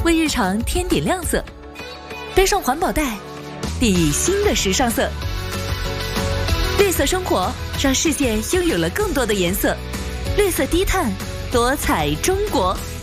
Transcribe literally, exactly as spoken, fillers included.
为日常添点亮色。背上环保袋，定义新的时尚色。绿色生活让世界拥有了更多的颜色。绿色低碳，多彩中国。